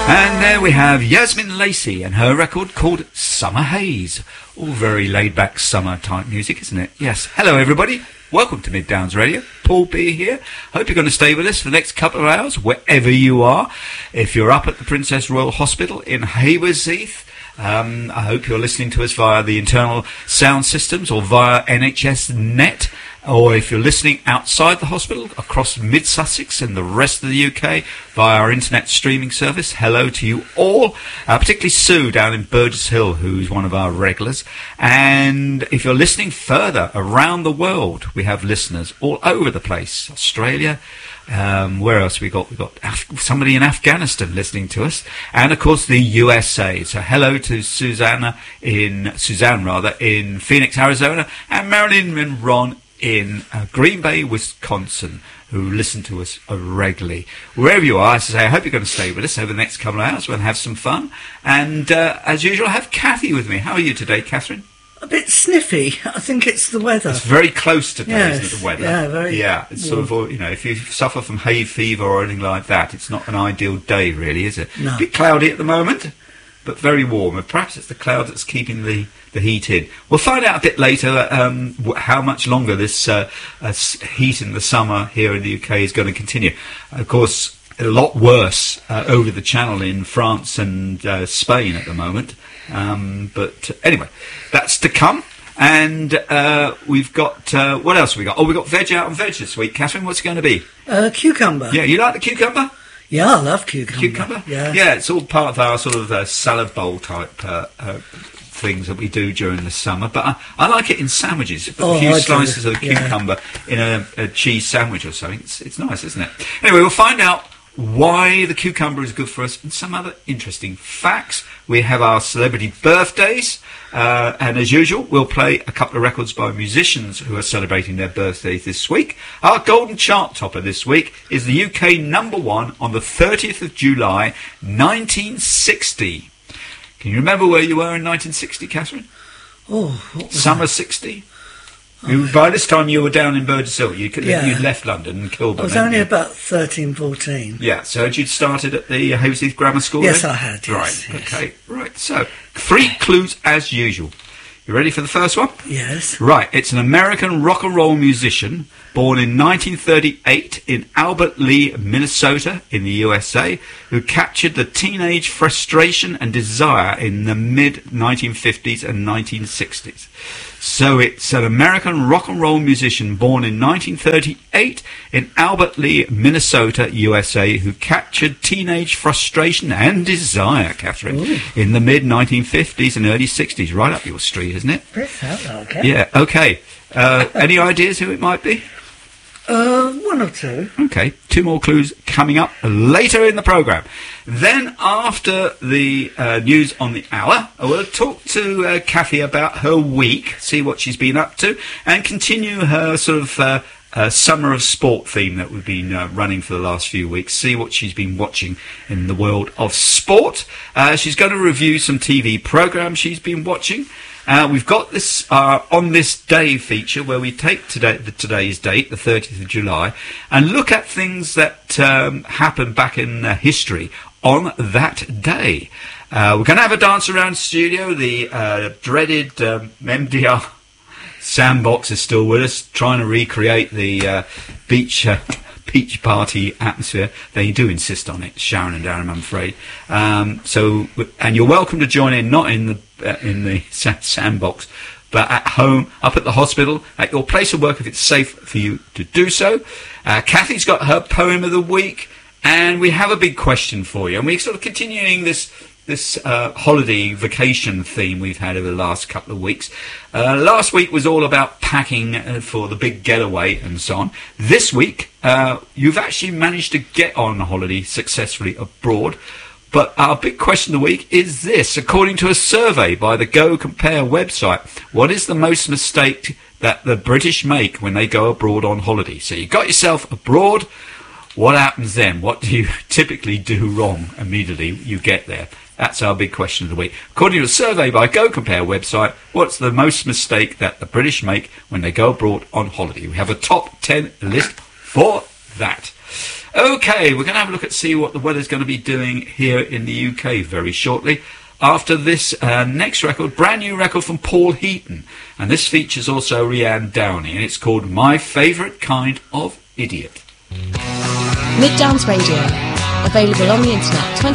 And there we have Yasmin Lacey and her record called Summer Haze. All very laid-back summer-type music, isn't it? Yes. Hello, everybody. Welcome to Mid Downs Radio. Paul B here. Hope you're going to stay with us for the next couple of hours, wherever you are. If you're up at the Princess Royal Hospital in Haywards Heath, I hope you're listening to us via the internal sound systems or via NHS Net. Or if you're listening outside the hospital, across mid-Sussex and the rest of the UK, via our internet streaming service, hello to you all, particularly Sue down in Burgess Hill, who's one of our regulars. And if you're listening further around the world, we have listeners all over the place. Australia, where else we got? We've got somebody in Afghanistan listening to us. And, of course, the USA. So hello to Suzanne in Phoenix, Arizona, and Marilyn and Ron in Green Bay, Wisconsin, who listen to us regularly. Wherever you are, as I say, I hope you're going to stay with us over the next couple of hours. We'll have some fun. And as usual, I have Kathy with me. How are you today, Catherine? A bit sniffy. I think it's the weather. It's very close today, isn't it, the weather? Yeah, very. Yeah, it's sort of, you know, if you suffer from hay fever or anything like that, it's not an ideal day, really, is it? No. A bit cloudy at the moment, but very warm. And perhaps it's the cloud that's keeping the heat in. We'll find out a bit later how much longer this heat in the summer here in the UK is going to continue. Of course, a lot worse over the channel in France and Spain at the moment. But anyway, that's to come. And we've got, what else have we got? Oh, we've got veg out and veg this week. Catherine, what's it going to be? Cucumber. Yeah, you like the cucumber? Yeah, I love cucumber. Cucumber? Yeah. Yeah, it's all part of our sort of salad bowl type things that we do during the summer. But I like it in sandwiches. Put a few slices of cucumber in a cheese sandwich or something. It's nice, isn't it? Anyway, we'll find out why the cucumber is good for us and some other interesting facts. We have our celebrity birthdays, and as usual, we'll play a couple of records by musicians who are celebrating their birthdays this week. Our golden chart topper this week is the UK #1 on the 30th of July, 1960. Can you remember where you were in 1960, Catherine? Summer 60? By this time you were down in Burgess Hill. You'd left London and Kilburn. I was only about 13, 14. Yeah, so had you started at the Haywards Heath Grammar School? Yes, then? I had. Right, yes. okay, right. So, 3 clues as usual. You ready for the first one? Yes. Right, it's an American rock and roll musician born in 1938 in Albert Lea, Minnesota, in the USA, who captured the teenage frustration and desire in the mid-1950s and 1960s. So it's an American rock and roll musician born in 1938 in Albert Lea, Minnesota, USA, who captured teenage frustration and desire, Catherine, in the mid-1950s and early 60s. Right up your street, isn't it? Okay. Yeah, okay. Any ideas who it might be? 1 or 2. Okay, 2 more clues coming up later in the programme. Then, after the news on the hour, I will talk to Kathy about her week, see what she's been up to, and continue her sort of summer of sport theme that we've been running for the last few weeks, see what she's been watching in the world of sport. She's going to review some TV programmes she's been watching. We've got this On This Day feature where we take today's date, the 30th of July, and look at things that happened back in history on that day. We're going to have a dance around studio. The dreaded MDR Sandbox is still with us, trying to recreate the beach party atmosphere. They do insist on it, Sharon and Darren, I'm afraid. And you're welcome to join in, not in the Sandbox, but at home, up at the hospital, at your place of work if it's safe for you to do so. Kathy's got her poem of the week, and we have a big question for you. And we're sort of continuing this holiday vacation theme we've had over the last couple of weeks. Last week was all about packing for the big getaway and so on. This week, you've actually managed to get on holiday successfully abroad. But our big question of the week is this. According to a survey by the Go Compare website, what is the most mistake that the British make when they go abroad on holiday? So you got yourself abroad. What happens then? What do you typically do wrong immediately you get there? That's our big question of the week. According to a survey by Go Compare website, what's the most mistake that the British make when they go abroad on holiday? We have a top 10 list for that. Okay, we're going to have a look at see what the weather's going to be doing here in the UK very shortly. After this next record, brand new record from Paul Heaton. And this features also Rhiann Downey, and it's called My Favourite Kind of Idiot. Mid Downs Radio, available on the internet